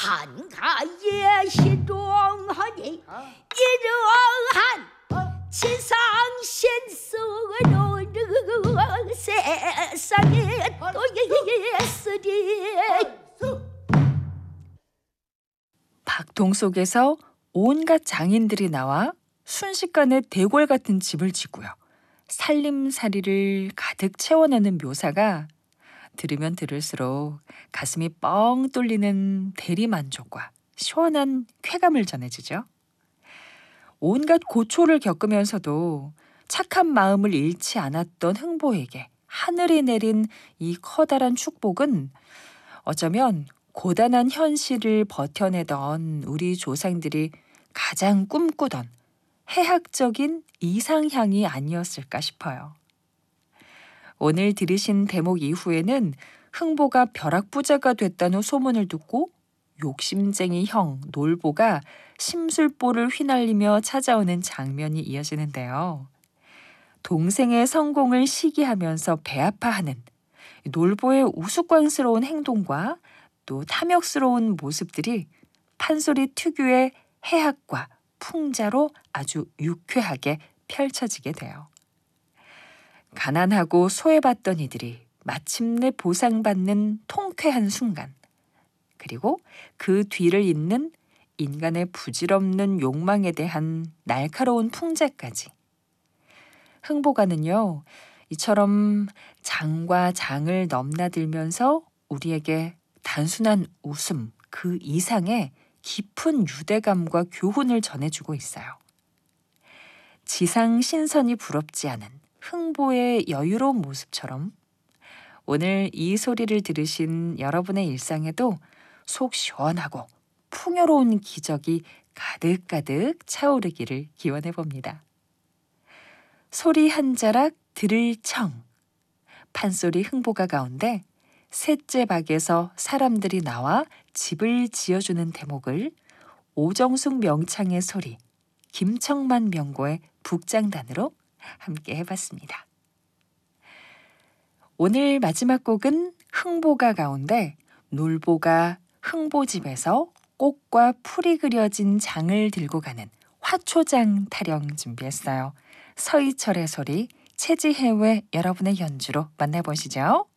한가에 신종하니 이러한 지상신수로 세상에 또 있으리. 박동 속에서 온갖 장인들이 나와 순식간에 대궐 같은 집을 짓고요. 살림살이를 가득 채워내는 묘사가 들으면 들을수록 가슴이 뻥 뚫리는 대리만족과 시원한 쾌감을 전해주죠. 온갖 고초를 겪으면서도 착한 마음을 잃지 않았던 흥보에게 하늘이 내린 이 커다란 축복은 어쩌면 고단한 현실을 버텨내던 우리 조상들이 가장 꿈꾸던 해학적인 이상향이 아니었을까 싶어요. 오늘 들으신 대목 이후에는 흥보가 벼락부자가 됐다는 소문을 듣고 욕심쟁이 형 놀보가 심술보를 휘날리며 찾아오는 장면이 이어지는데요. 동생의 성공을 시기하면서 배아파하는 놀보의 우스꽝스러운 행동과 또 탐욕스러운 모습들이 판소리 특유의 해학과 풍자로 아주 유쾌하게 펼쳐지게 돼요. 가난하고 소외받던 이들이 마침내 보상받는 통쾌한 순간, 그리고 그 뒤를 잇는 인간의 부질없는 욕망에 대한 날카로운 풍자까지. 흥보가는요, 이처럼 장과 장을 넘나들면서 우리에게 단순한 웃음 그 이상의 깊은 유대감과 교훈을 전해주고 있어요. 지상신선이 부럽지 않은 흥보의 여유로운 모습처럼 오늘 이 소리를 들으신 여러분의 일상에도 속 시원하고 풍요로운 기적이 가득가득 차오르기를 기원해봅니다. 소리 한 자락 들을 청. 판소리 흥보가 가운데 셋째 박에서 사람들이 나와 집을 지어주는 대목을 오정숙 명창의 소리, 김청만 명고의 북장단으로 함께 해봤습니다. 오늘 마지막 곡은 흥보가 가운데 놀보가 흥보집에서 꽃과 풀이 그려진 장을 들고 가는 화초장 타령 준비했어요. 서희철의 소리, 최지혜의 여러분의 연주로 만나보시죠.